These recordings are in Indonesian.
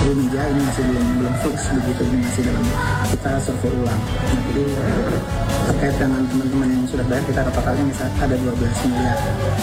meja ini masih belum fix begitu, ini masih dalam kita survei ulang. Nah, jadi terkait dengan teman-teman yang sudah bayar, kita totalnya misalnya ada 12 miliar.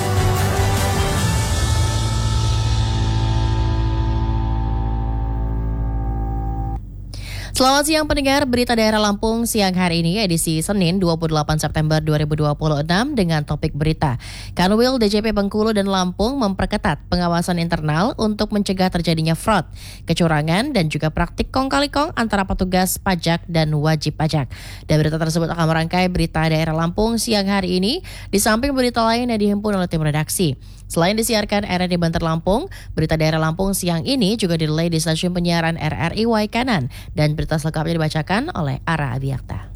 Selamat siang pendengar, berita daerah Lampung siang hari ini edisi Senin 28 September 2026 dengan topik berita. Kanwil DJP Bengkulu dan Lampung memperketat pengawasan internal untuk mencegah terjadinya fraud, kecurangan dan juga praktik kong kali kong antara petugas pajak dan wajib pajak. Dan berita tersebut akan merangkai berita daerah Lampung siang hari ini di samping berita lain yang dihimpun oleh tim redaksi. Selain disiarkan RRI Banter Lampung, berita daerah Lampung siang ini juga direlay di stasiun penyiaran RRI Waikanan dan berita selengkapnya dibacakan oleh Ara Abiakta.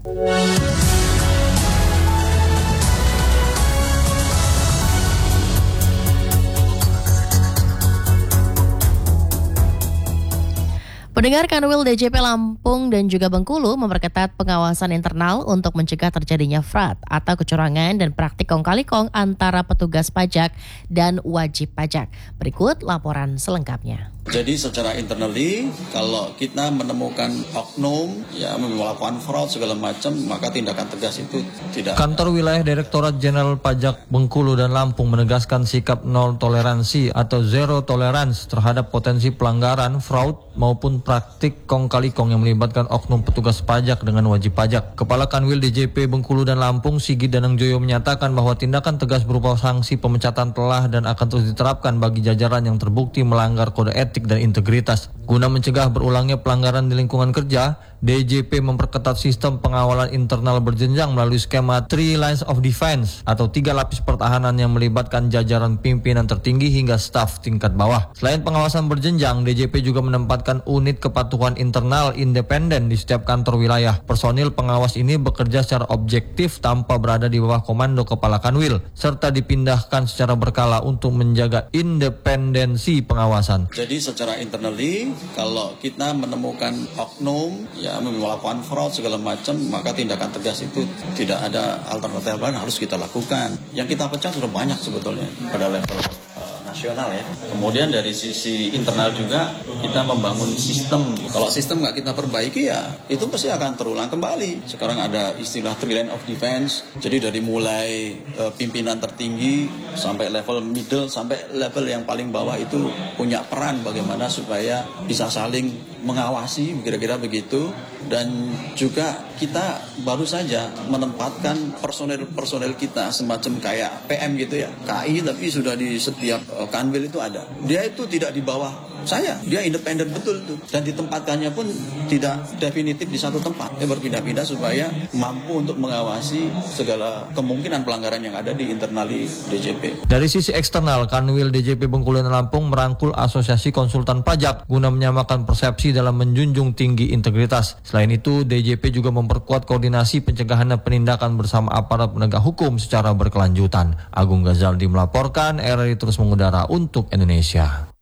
Pendengar, Kanwil DJP Lampung dan juga Bengkulu memperketat pengawasan internal untuk mencegah terjadinya fraud atau kecurangan dan praktik kong kali kong antara petugas pajak dan wajib pajak. Berikut laporan selengkapnya. Jadi secara internally, kalau kita menemukan oknum ya melakukan fraud segala macam, maka tindakan tegas itu tidak. Kantor Wilayah Direktorat Jenderal Pajak Bengkulu dan Lampung menegaskan sikap nol toleransi atau zero tolerance terhadap potensi pelanggaran, fraud maupun praktik kong kali kong yang melibatkan oknum petugas pajak dengan wajib pajak. Kepala Kanwil DJP Bengkulu dan Lampung Sigit Danangjoyo menyatakan bahwa tindakan tegas berupa sanksi pemecatan telah dan akan terus diterapkan bagi jajaran yang terbukti melanggar kode etik dan integritas. Guna mencegah berulangnya pelanggaran di lingkungan kerja, DJP memperketat sistem pengawalan internal berjenjang melalui skema 3 lines of defense atau 3 lapis pertahanan yang melibatkan jajaran pimpinan tertinggi hingga staf tingkat bawah. Selain pengawasan berjenjang, DJP juga menempatkan unit kepatuhan internal independen di setiap kantor wilayah. Personil pengawas ini bekerja secara objektif tanpa berada di bawah komando kepala kanwil, serta dipindahkan secara berkala untuk menjaga independensi pengawasan. Jadi secara internally, kalau kita menemukan oknum ya melakukan fraud segala macam, maka tindakan tegas itu tidak ada alternatif lain, harus kita lakukan. Yang kita pecah sudah banyak sebetulnya pada level nasional ya. Kemudian dari sisi internal juga kita membangun sistem. Kalau sistem nggak kita perbaiki ya itu pasti akan terulang kembali. Sekarang ada istilah 3 line of defense. Jadi dari mulai pimpinan tertinggi sampai level middle sampai level yang paling bawah itu punya peran bagaimana supaya bisa saling mengawasi, kira-kira begitu. Dan juga kita baru saja menempatkan personel kita semacam kayak PM gitu ya, KI, tapi sudah di setiap kanwil itu ada. Dia itu tidak di bawah saya, dia independen betul tuh. Dan ditempatkannya pun tidak definitif di satu tempat. Dia berpindah-pindah supaya mampu untuk mengawasi segala kemungkinan pelanggaran yang ada di internali DJP. Dari sisi eksternal, Kanwil DJP Bengkulu dan Lampung merangkul Asosiasi Konsultan Pajak guna menyamakan persepsi dalam menjunjung tinggi integritas. Selain itu, DJP juga memperkuat koordinasi pencegahan dan penindakan bersama aparat penegak hukum secara berkelanjutan. Agung Ghazaldi melaporkan, RRI terus mengudara untuk Indonesia.